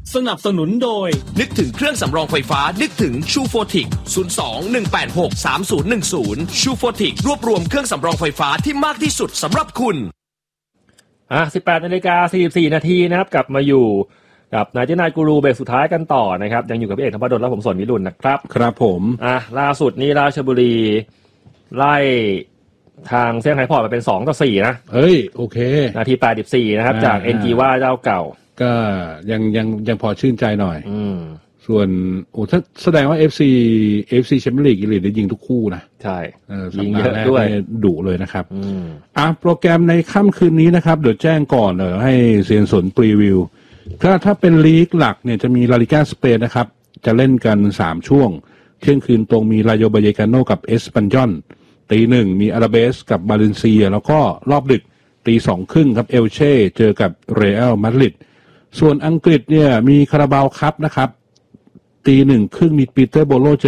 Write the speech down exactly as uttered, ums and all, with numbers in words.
สนับสนุนโดยนึกถึงเครื่องสำรองไฟฟ้านึกถึงชูโฟติกศูนย์ สอง หนึ่ง แปด หก สาม ศูนย์ หนึ่ง ศูนย์ชูโฟติกรวบรวมเครื่องสำรองไฟฟ้าที่มากที่สุดสำหรับคุณอ่ะ สิบแปดนาฬิกาสี่สิบสี่นาทีนะครับกลับมาอยู่กับนายเจ้านายกูรูเบรกสุดท้ายกันต่อนะครับยังอยู่กับพี่เอกธรรมดลและผมสนวิรุฬนะครับครับผมอ่ะล่าสุดนี้ราชบุรีไล่ทางเซี่ยงไฮ้พอร์ตมาเป็นสองต่อสี่นะเฮ้ยโอเคนาทีแปดสิบสี่นะครับจากเอ็นจีว่าเจ้าเก่าก็ยังยังยังพอชื่นใจหน่อยอืมส่วนโอ้ถ้าแสดงว่า เอฟ ซี เอฟ ซี Champions League อีลีทได้ยิงทุกคู่นะใช่เออยิงเยอะด้วยดุเลยนะครับอืมอ่ะโปรแกรมในค่ำคืนนี้นะครับเดี๋ยวแจ้งก่อนเดี๋ยวให้เซียนสนพรีวิวถ้าถ้าเป็นลีกหลักเนี่ยจะมีลาลิก้าสเปนนะครับจะเล่นกันสามช่วงเที่ยงคืนตรงมีรายโยบาเยกาโนกับเอสปันยอนตีหนึ่งมีอาราเบสกับบาเลนเซียแล้วก็รอบดึกตีสองครึ่งครับเอลเช่เจอกับเรอัลมาดริดส่วนอังกฤษเนี่ยมีคาราบาวคัพนะครับตีหนึ่งครึ่งมีปีเตอร์โบโลเจอ